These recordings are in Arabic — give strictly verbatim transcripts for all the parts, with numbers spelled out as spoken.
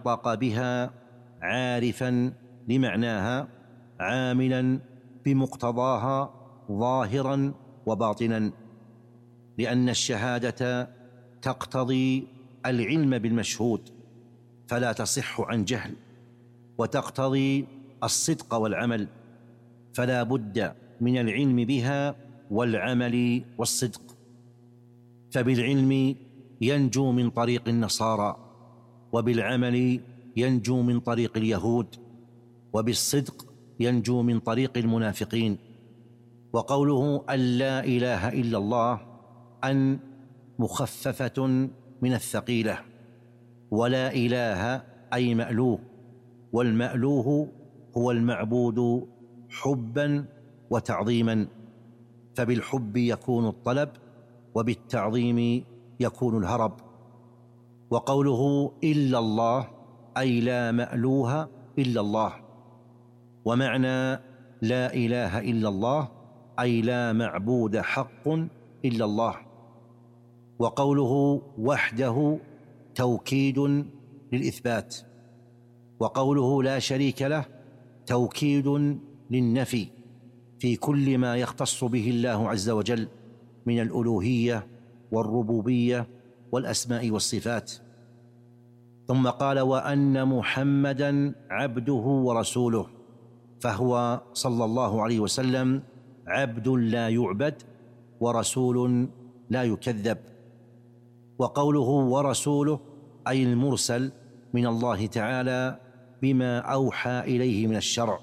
نطق بها عارفا لمعناها عاملا بمقتضاها ظاهرا وباطنا، لأن الشهادة تقتضي العلم بالمشهود فلا تصح عن جهل، وتقتضي الصدق والعمل فلا بد من العلم بها والعمل والصدق. فبالعلم ينجو من طريق النصارى، وبالعمل ينجو من طريق اليهود، وبالصدق ينجو من طريق المنافقين. وقوله أن لا إله إلا الله أن مخففة من الثقيلة، ولا إله أي مألوه، والمألوه هو المعبود حبا وتعظيما، فبالحب يكون الطلب وبالتعظيم يكون الهرب. وقوله إلا الله أي لا مألوه إلا الله، ومعنى لا إله إلا الله أي لا معبود حق إلا الله. وقوله وحده توكيد للإثبات، وقوله لا شريك له توكيد للنفي في كل ما يختص به الله عز وجل من الألوهية والربوبية والأسماء والصفات. ثم قال وأن محمدًا عبده ورسوله، فهو صلى الله عليه وسلم عبد لا يعبد ورسول لا يكذب. وقوله ورسوله أي المرسل من الله تعالى بما أوحى إليه من الشرع.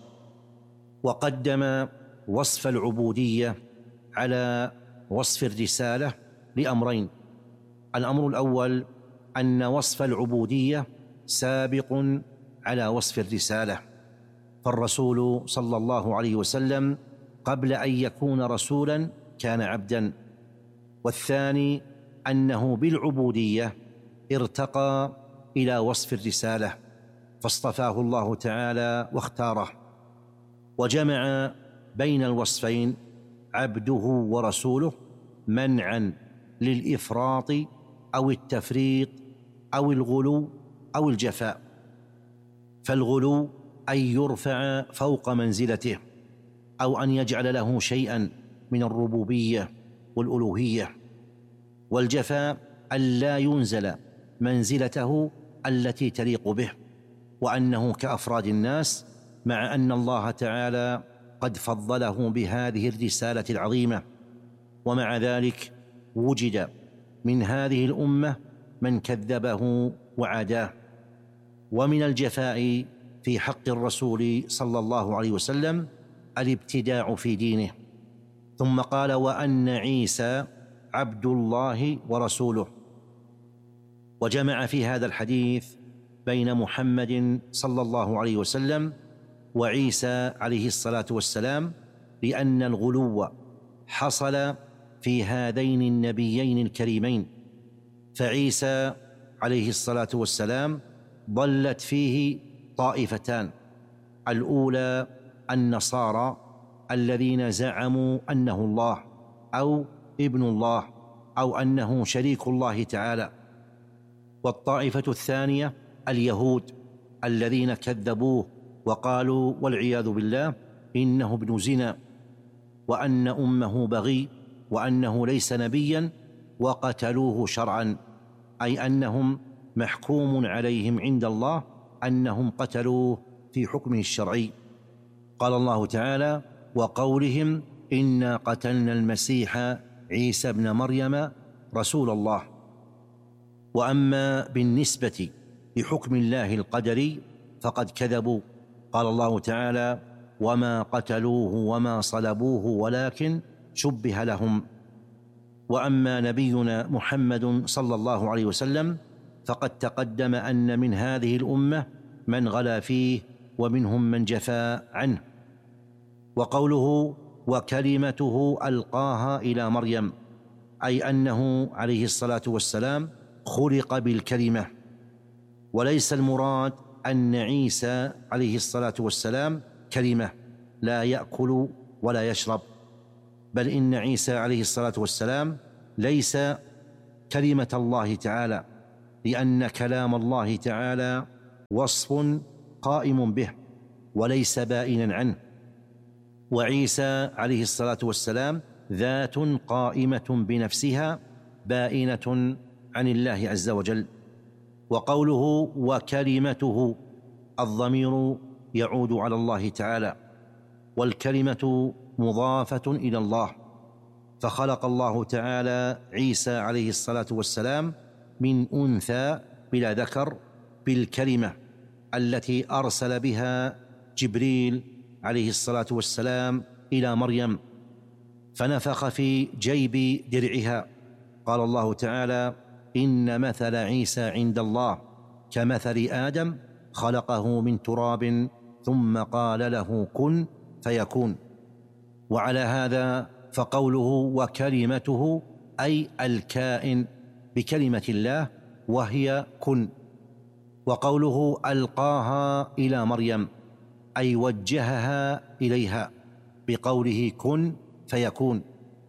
وقدم وصف العبودية على وصف الرسالة لأمرين: الأمر الأول أن وصف العبودية سابق على وصف الرسالة، فالرسول صلى الله عليه وسلم قبل أن يكون رسولا كان عبدا. والثاني أنه بالعبودية ارتقى إلى وصف الرسالة فاصطفاه الله تعالى واختاره، وجمع بين الوصفين عبده ورسوله منعا للإفراط أو التفريط أو الغلو أو الجفاء. فالغلو أن يرفع فوق منزلته، أو أن يجعل له شيئا من الربوبية والألوهية، والجفاء أن لا ينزل منزلته التي تليق به، وأنه كأفراد الناس، مع أن الله تعالى قد فضله بهذه الرسالة العظيمة. ومع ذلك وجد من هذه الأمة من كذبه وعاداه. ومن الجفاء في حق الرسول صلى الله عليه وسلم الابتداع في دينه. ثم قال وأن عيسى عبد الله ورسوله، وجمع في هذا الحديث بين محمد صلى الله عليه وسلم وعيسى عليه الصلاة والسلام، لأن الغلو حصل في هذين النبيين الكريمين. فعيسى عليه الصلاة والسلام ضلت فيه طائفتان: الأولى النصارى الذين زعموا أنه الله أو ابن الله أو أنه شريك الله تعالى، والطائفة الثانية اليهود الذين كذبوه وقالوا والعياذ بالله إنه ابن زنا، وأن أمه بغي، وأنه ليس نبيا، وقتلوه شرعا، أي أنهم محكوم عليهم عند الله أنهم قتلوه في حكمه الشرعي. قال الله تعالى وقولهم إنا قتلنا المسيح عيسى ابن مريم رسول الله. وأما بالنسبة لحكم الله القدري فقد كذبوا. قال الله تعالى وما قتلوه وما صلبوه ولكن شبه لهم. وأما نبينا محمد صلى الله عليه وسلم فقد تقدم أن من هذه الأمة من غلا فيه ومنهم من جفا عنه. وقوله وكلمته ألقاها إلى مريم، أي أنه عليه الصلاة والسلام خلق بالكلمة، وليس المراد أن عيسى عليه الصلاة والسلام كلمة لا يأكل ولا يشرب، بل إن عيسى عليه الصلاة والسلام ليس كلمة الله تعالى، لأن كلام الله تعالى وصف قائم به وليس بائنا عنه، وعيسى عليه الصلاة والسلام ذات قائمة بنفسها بائنة عن الله عز وجل. وقوله وكلمته، الضمير يعود على الله تعالى، والكلمة مضافة إلى الله، فخلق الله تعالى عيسى عليه الصلاة والسلام من أنثى بلا ذكر بالكلمة التي أرسل بها جبريل عليه الصلاة والسلام إلى مريم، فنفخ في جيب درعها. قال الله تعالى إن مثل عيسى عند الله كمثل آدم خلقه من تراب ثم قال له كن فيكون. وعلى هذا فقوله وكلمته أي الكائن بكلمة الله وهي كن. وقوله ألقاها إلى مريم أي وجهها إليها بقوله كن فيكون.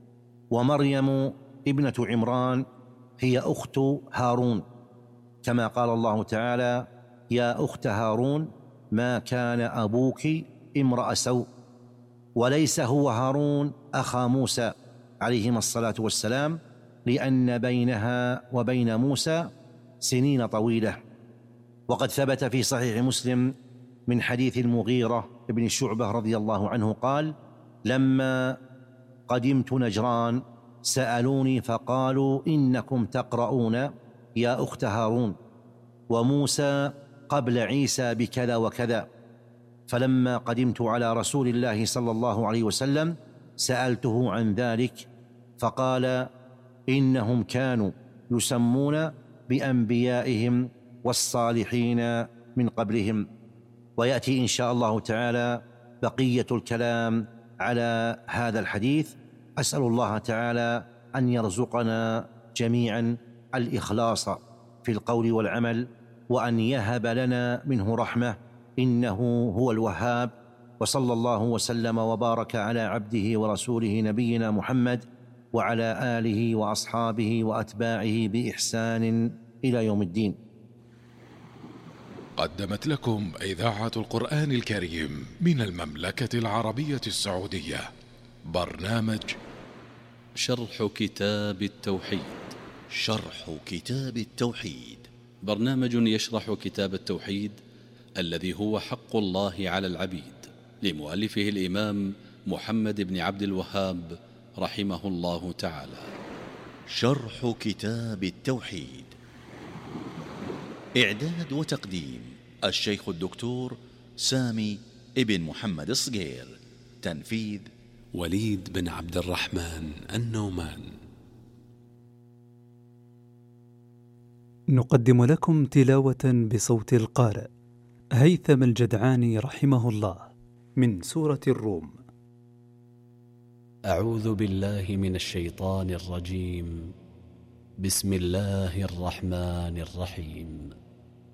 ومريم ابنة عمران هي أخت هارون، كما قال الله تعالى يا أخت هارون ما كان أبوك امرأ سوء. وليس هو هارون أخا موسى عليهما الصلاة والسلام، لأن بينها وبين موسى سنين طويلة. وقد ثبت في صحيح مسلم من حديث المغيرة بن شعبة رضي الله عنه قال لما قدمت نجران سألوني فقالوا إنكم تقرؤون يا أخت هارون وموسى قبل عيسى بكذا وكذا، فلما قدمت على رسول الله صلى الله عليه وسلم سألته عن ذلك فقال إنهم كانوا يسمون بأنبيائهم والصالحين من قبلهم. ويأتي إن شاء الله تعالى بقية الكلام على هذا الحديث. أسأل الله تعالى أن يرزقنا جميعا الإخلاص في القول والعمل، وأن يهب لنا منه رحمة إنه هو الوهاب. وصلى الله وسلم وبارك على عبده ورسوله نبينا محمد وعلى آله وأصحابه وأتباعه بإحسان إلى يوم الدين. قدمت لكم إذاعة القرآن الكريم من المملكة العربية السعودية برنامج شرح كتاب التوحيد. شرح كتاب التوحيد برنامج يشرح كتاب التوحيد الذي هو حق الله على العبيد، لمؤلفه الإمام محمد بن عبد الوهاب رحمه الله تعالى. شرح كتاب التوحيد، إعداد وتقديم الشيخ الدكتور سامي ابن محمد الصقير، تنفيذ وليد بن عبد الرحمن النومان. نقدم لكم تلاوة بصوت القارئ هيثم الجدعاني رحمه الله من سورة الروم. أعوذ بالله من الشيطان الرجيم. بسم الله الرحمن الرحيم.